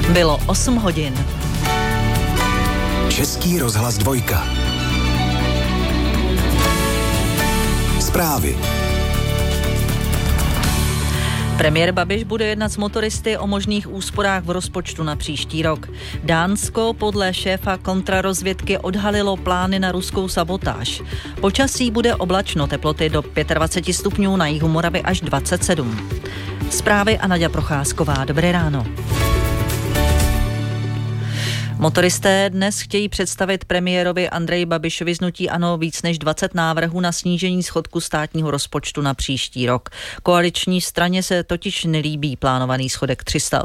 Bylo 8 hodin. Český rozhlas 2. Zprávy. Premiér Babiš bude jednat s motoristy o možných úsporách v rozpočtu na příští rok. Dánsko podle šéfa kontrarozvědky odhalilo plány na ruskou sabotáž. Počasí bude oblačno, teploty do 25 stupňů, na jihu Moravy až 27. Zprávy a Naďa Procházková. Dobré ráno. Motoristé dnes chtějí představit premiérovi Andreji Babišovi z hnutí ANO víc než 20 návrhů na snížení schodku státního rozpočtu na příští rok. Koaliční straně se totiž nelíbí plánovaný schodek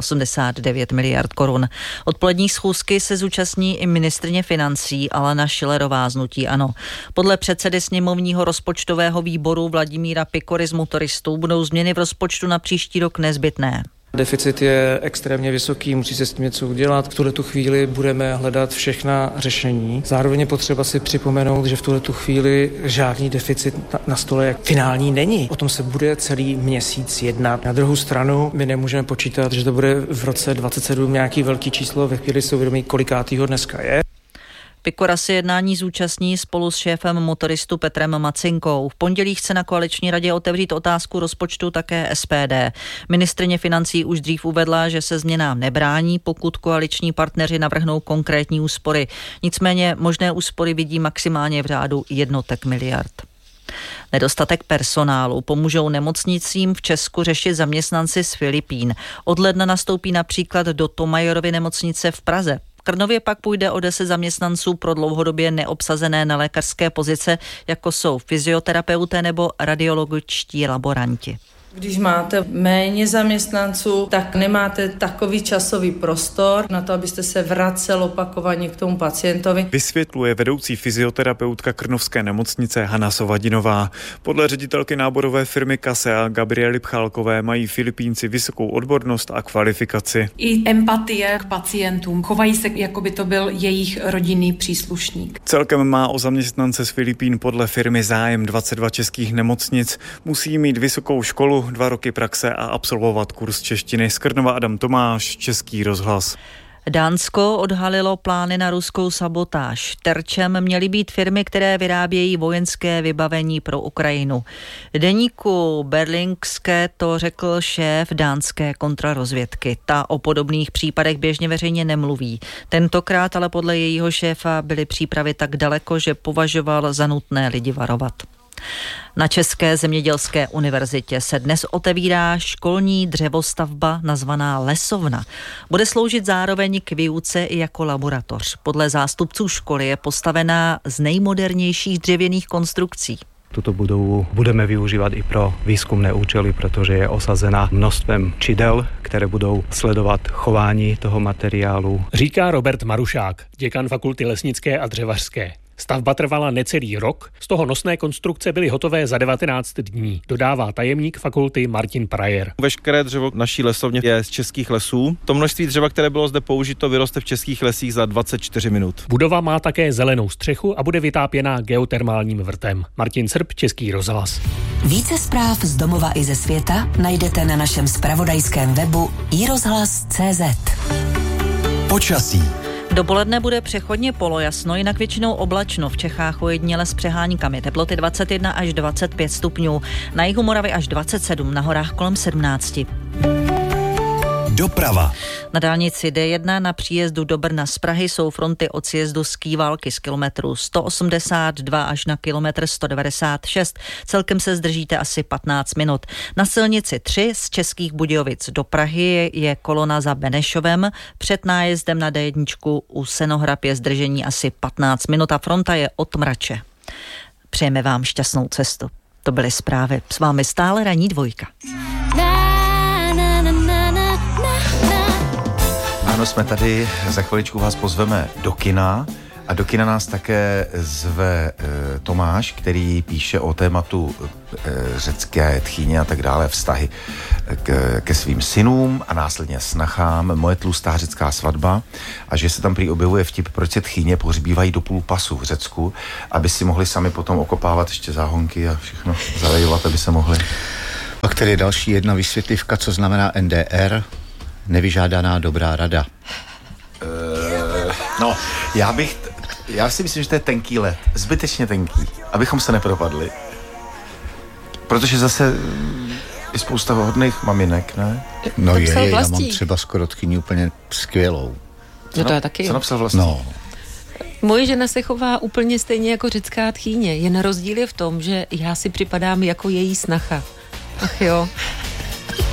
389 miliard korun. Odpolední schůzky se zúčastní i ministryně financí Alena Schillerová z hnutí ANO. Podle předsedy sněmovního rozpočtového výboru Vladimíra Pikory z motoristů budou změny v rozpočtu na příští rok nezbytné. Deficit je extrémně vysoký, musí se s tím něco udělat. V tuhletu chvíli budeme hledat všechna řešení. Zároveň je potřeba si připomenout, že v tuhletu chvíli žádný deficit na stole jak finální není. O tom se bude celý měsíc jednat. Na druhou stranu my nemůžeme počítat, že to bude v roce 27 nějaký velký číslo, ve chvíli si uvědomí, kolikátýho dneska je. Pikora se jednání zúčastní spolu s šéfem motoristů Petrem Macinkou. V pondělí chce na koaliční radě otevřít otázku rozpočtu také SPD. Ministryně financí už dřív uvedla, že se změnám nebrání, pokud koaliční partneři navrhnou konkrétní úspory. Nicméně možné úspory vidí maximálně v řádu jednotek miliard. Nedostatek personálu pomůžou nemocnicím v Česku řešit zaměstnanci z Filipín. Od ledna nastoupí například do Tomajerovy nemocnice v Praze. V Krnově pak půjde o 10 zaměstnanců pro dlouhodobě neobsazené nelékařské pozice, jako jsou fyzioterapeuté nebo radiologičtí laboranti. Když máte méně zaměstnanců, tak nemáte takový časový prostor na to, abyste se vracel opakovaně k tomu pacientovi. Vysvětluje vedoucí fyzioterapeutka Krnovské nemocnice Hana Sovadinová. Podle ředitelky náborové firmy Kasea Gabriely Pchálkové mají Filipínci vysokou odbornost a kvalifikaci. I empatie k pacientům. Chovají se, jako by to byl jejich rodinný příslušník. Celkem má o zaměstnance z Filipín podle firmy zájem 22 českých nemocnic. Musí mít vysokou školu, 2 roky praxe a absolvovat kurz češtiny. Z Krnova Adam Tomáš, Český rozhlas. Dánsko odhalilo plány na ruskou sabotáž. Terčem měly být firmy, které vyrábějí vojenské vybavení pro Ukrajinu. Deníku Berlingske to řekl šéf dánské kontrarozvědky. Ta o podobných případech běžně veřejně nemluví. Tentokrát ale podle jejího šéfa byly přípravy tak daleko, že považoval za nutné lidi varovat. Na České zemědělské univerzitě se dnes otevírá školní dřevostavba nazvaná Lesovna. Bude sloužit zároveň k výuce i jako laboratoř. Podle zástupců školy je postavená z nejmodernějších dřevěných konstrukcí. Tuto budovu budeme využívat i pro výzkumné účely, protože je osazena množstvem čidel, které budou sledovat chování toho materiálu. Říká Robert Marušák, děkan fakulty lesnické a dřevařské. Stavba trvala necelý rok, z toho nosné konstrukce byly hotové za 19 dní, dodává tajemník fakulty Martin Prajer. Veškeré dřevo naší lesovně je z českých lesů. To množství dřeva, které bylo zde použito, vyroste v českých lesích za 24 minut. Budova má také zelenou střechu a bude vytápěná geotermálním vrtem. Martin Srb, Český rozhlas. Více zpráv z domova i ze světa najdete na našem zpravodajském webu iRozhlas.cz. Počasí. Dopoledne bude přechodně polojasno, jinak většinou oblačno, v Čechách ojediněle s přeháňkami. Teploty 21 až 25 stupňů, na jihu Moravy až 27, na horách kolem 17. Doprava. Na dálnici D1 na příjezdu do Brna z Prahy jsou fronty od sjezdu z Kývalky z kilometru 182 až na kilometr 196. Celkem se zdržíte asi 15 minut. Na silnici 3 z Českých Budějovic do Prahy je kolona za Benešovem. Před nájezdem na D1 u Senohrab je zdržení asi 15 minut a fronta je od Mrače. Přejeme vám šťastnou cestu. To byly zprávy. S vámi stále Ranní 2. Ano, jsme tady, za chviličku vás pozveme do kina a do kina nás také zve Tomáš, který píše o tématu řecké tchýně a tak dále, vztahy ke svým synům a následně snachám, Moje tlustá řecká svatba, a že se tam prý objevuje vtip, proč se tchýně pohřbívají do půl pasu v Řecku, aby si mohli sami potom okopávat ještě záhonky a všechno zalejovat, aby se mohli. Pak tady je další jedna vysvětlivka, co znamená NDR. nevyžádaná dobrá rada? No, já si myslím, že to je tenký led, zbytečně tenký, abychom se nepropadli. Protože zase je spousta hodných maminek, ne? No je, já mám třeba skoro tchyni úplně skvělou. No to je taky. Co napsal Vlastí? No. Moje žena se chová úplně stejně jako řecká tchýně, jen rozdíl je v tom, že já si připadám jako její snacha. Ach jo.